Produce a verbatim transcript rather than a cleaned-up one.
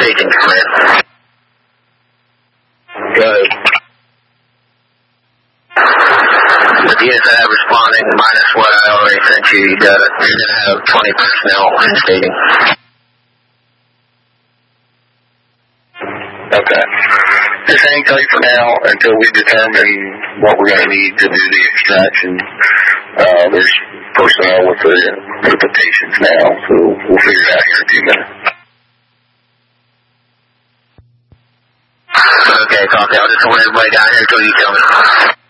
staging come in. Good. With the S I responding, minus what I already sent you, you got it. You're going to have twenty personnel in staging. Okay. Just hang tight for now until we determine what we're going to need to do the extraction. Uh, there's personnel with the, with the patients now, so we'll figure it out here in a few minutes. Okay, copy. I'll just hold everybody down here until you tell me.